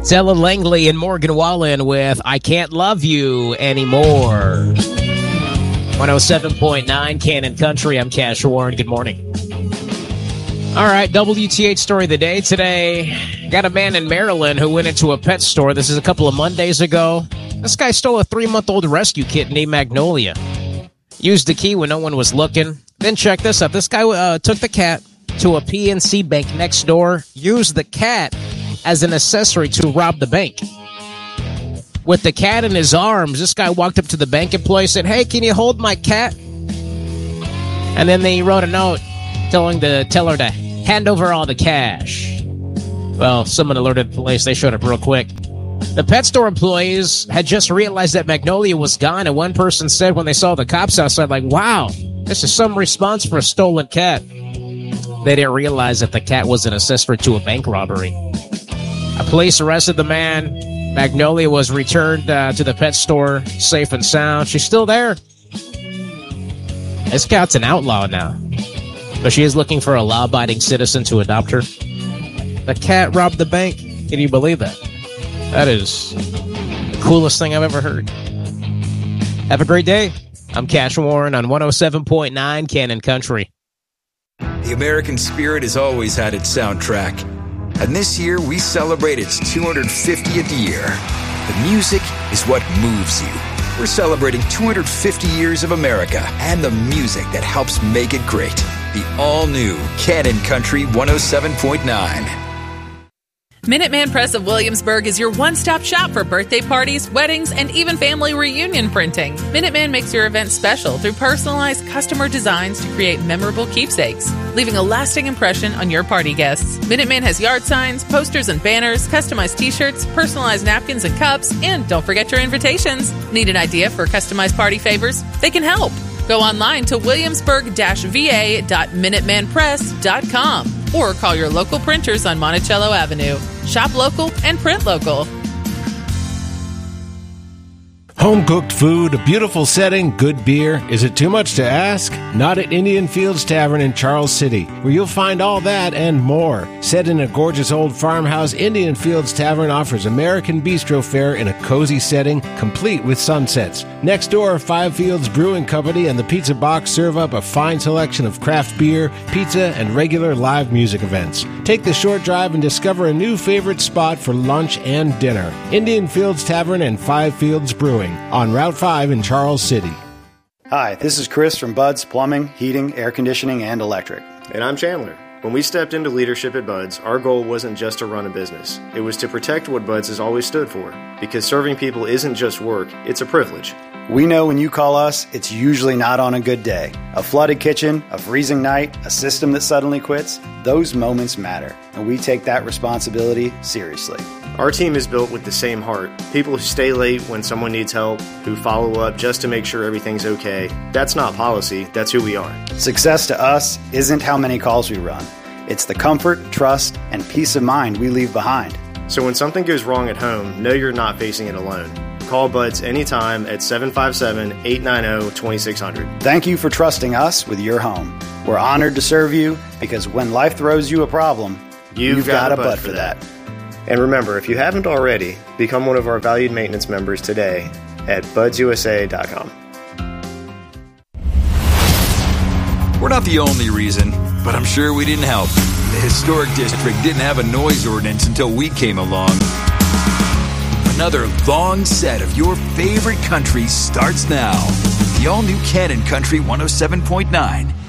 Ella Langley and Morgan Wallen with I Can't Love You Anymore. 107.9 Cannon Country. I'm Cash Warren. Good morning. All right, WTH story of the day today. Got a man in Maryland who went into a pet store. This is a couple of Mondays ago. This guy stole a 3-month-old rescue kitten named Magnolia. Used the key when no one was looking. Then check this out. This guy took the cat to a PNC bank next door. Used the cat as an accessory to rob the bank. With the cat in his arms, this guy walked up to the bank employee and said, "Hey, can you hold my cat?" And then they wrote a note telling the teller to hand over all the cash. Well, someone alerted the police. They showed up real quick. The pet store employees had just realized that Magnolia was gone, and one person said when they saw the cops outside, like, "Wow, this is some response for a stolen cat." They didn't realize that the cat was an accessory to a bank robbery. Police arrested the man. Magnolia was returned to the pet store safe and sound. She's still there. This cat's an outlaw now, but she is looking for a law-abiding citizen to adopt her. The cat robbed the bank. Can you believe that? That is the coolest thing I've ever heard. Have a great day. I'm Cash Warren on 107.9 Cannon Country. The American spirit has always had its soundtrack. And this year, we celebrate its 250th year. The music is what moves you. We're celebrating 250 years of America and the music that helps make it great. The all-new Cannon Country 107.9. Minuteman Press of Williamsburg is your one-stop shop for birthday parties, weddings, and even family reunion printing. Minuteman makes your event special through personalized customer designs to create memorable keepsakes, leaving a lasting impression on your party guests. Minuteman has yard signs, posters and banners, customized t-shirts, personalized napkins and cups, and don't forget your invitations. Need an idea for customized party favors? They can help. Go online to williamsburg-va.minutemanpress.com or call your local printers on Monticello Avenue. Shop local and print local. Home-cooked food, a beautiful setting, good beer. Is it too much to ask? Not at Indian Fields Tavern in Charles City, where you'll find all that and more. Set in a gorgeous old farmhouse, Indian Fields Tavern offers American bistro fare in a cozy setting, complete with sunsets. Next door, Five Fields Brewing Company and the Pizza Box serve up a fine selection of craft beer, pizza, and regular live music events. Take the short drive and discover a new favorite spot for lunch and dinner. Indian Fields Tavern and Five Fields Brewing on Route 5 in Charles City. Hi, this is Chris from Bud's Plumbing, Heating, Air Conditioning, and Electric. And I'm Chandler. When we stepped into leadership at Bud's, our goal wasn't just to run a business. It was to protect what Bud's has always stood for. Because serving people isn't just work, it's a privilege. We know when you call us, it's usually not on a good day. A flooded kitchen, a freezing night, a system that suddenly quits, those moments matter, and we take that responsibility seriously. Our team is built with the same heart. People who stay late when someone needs help, who follow up just to make sure everything's okay. That's not policy, that's who we are. Success to us isn't how many calls we run. It's the comfort, trust, and peace of mind we leave behind. So when something goes wrong at home, know you're not facing it alone. Call Bud's anytime at 757-890-2600. Thank you for trusting us with your home. We're honored to serve you because when life throws you a problem, you've got a Bud for that. And remember, if you haven't already, become one of our valued maintenance members today at budsusa.com. We're not the only reason, but I'm sure we didn't help. The historic district didn't have a noise ordinance until we came along. Another long set of your favorite country starts now. The all-new Cannon Country 107.9